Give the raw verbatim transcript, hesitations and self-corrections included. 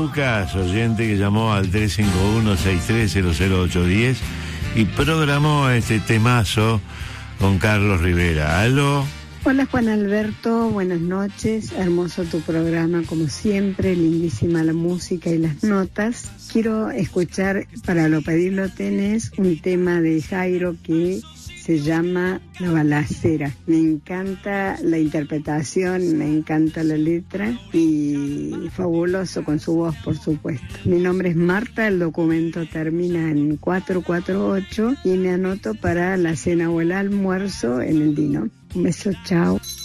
Lucas, oyente que llamó al tres cinco uno, seis tres cero cero ocho uno cero y programó este temazo con Carlos Rivera. ¿Aló? Hola Juan Alberto, buenas noches, hermoso tu programa como siempre, lindísima la música y las notas. Quiero escuchar, para lo pedirlo tenés, un tema de Jairo que se llama La Balacera. Me encanta la interpretación, me encanta la letra y fabuloso con su voz, por supuesto. Mi nombre es Marta, el documento termina en cuatro cuatro ocho y me anoto para la cena o el almuerzo en el Dino. Un beso, chao.